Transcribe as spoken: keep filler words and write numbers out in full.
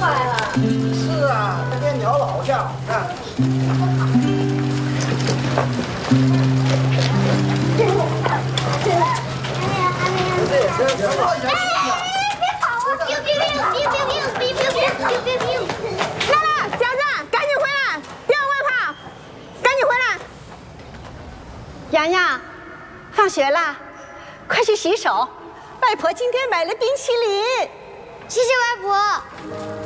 快了。 是啊，它跟鸟老像，看。这也是挺好的。 哎，别跑啊！biu biu biu biu biu biu biu biu biu biu。 来了，佳佳，赶紧回来！别往外跑，赶紧回来！洋洋，放学啦，快去洗手。外婆今天买了冰淇淋。 谢谢外婆。